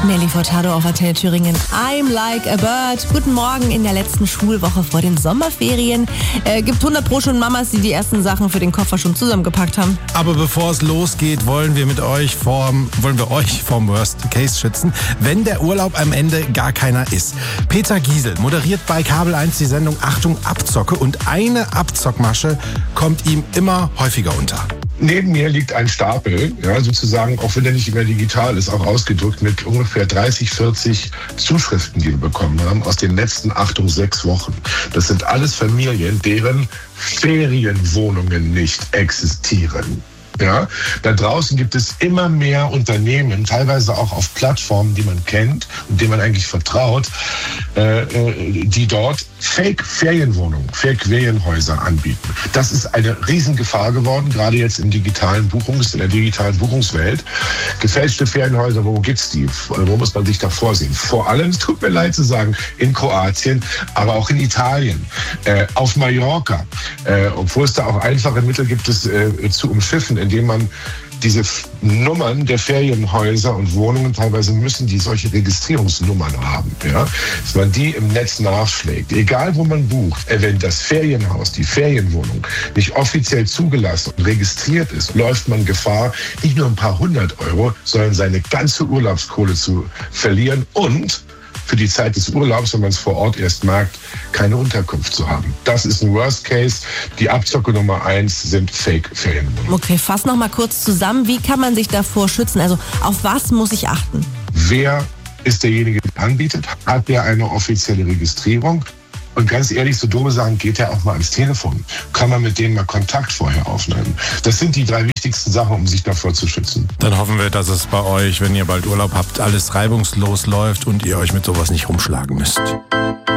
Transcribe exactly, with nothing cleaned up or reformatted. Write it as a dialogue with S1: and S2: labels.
S1: Nelly Furtado auf Antenne Thüringen. I'm like a bird. Guten Morgen in der letzten Schulwoche vor den Sommerferien. Äh, gibt hundert Pro schon Mamas, die die ersten Sachen für den Koffer schon zusammengepackt haben.
S2: Aber bevor es losgeht, wollen wir mit euch vorm, wollen wir euch vorm Worst Case schützen, wenn der Urlaub am Ende gar keiner ist. Peter Giesel moderiert bei Kabel eins die Sendung Achtung Abzocke und eine Abzockmasche kommt ihm immer häufiger unter.
S3: Neben mir liegt ein Stapel, ja, sozusagen, auch wenn der nicht immer digital ist, auch ausgedrückt mit ungefähr dreißig, vierzig Zuschriften, die wir bekommen haben aus den letzten, Achtung, sechs Wochen. Das sind alles Familien, deren Ferienwohnungen nicht existieren. Ja, da draußen gibt es immer mehr Unternehmen, teilweise auch auf Plattformen, die man kennt und denen man eigentlich vertraut, äh, die dort Fake-Ferienwohnungen, Fake-Ferienhäuser anbieten. Das ist eine Riesengefahr geworden, gerade jetzt im digitalen Buchungs-, in der digitalen Buchungswelt. Gefälschte Ferienhäuser, wo gibt's die? Wo muss man sich da vorsehen? Vor allem, es tut mir leid zu sagen, in Kroatien, aber auch in Italien, äh, auf Mallorca, äh, obwohl es da auch einfache Mittel gibt, es äh, zu umschiffen, indem man diese Nummern der Ferienhäuser und Wohnungen, teilweise müssen die solche Registrierungsnummern haben, ja, dass man die im Netz nachschlägt. Egal wo man bucht, wenn das Ferienhaus, die Ferienwohnung nicht offiziell zugelassen und registriert ist, läuft man Gefahr, nicht nur ein paar hundert Euro, sondern seine ganze Urlaubskohle zu verlieren und für die Zeit des Urlaubs, wenn man es vor Ort erst merkt, keine Unterkunft zu haben. Das ist ein Worst Case. Die Abzocke Nummer eins sind Fake-Ferienwohnungen.
S1: Okay, fass noch mal kurz zusammen. Wie kann man sich davor schützen? Also auf was muss ich achten?
S3: Wer ist derjenige, der anbietet? Hat der eine offizielle Registrierung? Und ganz ehrlich, so dumme Sachen, geht ja auch mal ans Telefon. Kann man mit denen mal Kontakt vorher aufnehmen? Das sind die drei wichtigsten Sachen, um sich davor zu schützen.
S2: Dann hoffen wir, dass es bei euch, wenn ihr bald Urlaub habt, alles reibungslos läuft und ihr euch mit sowas nicht rumschlagen müsst.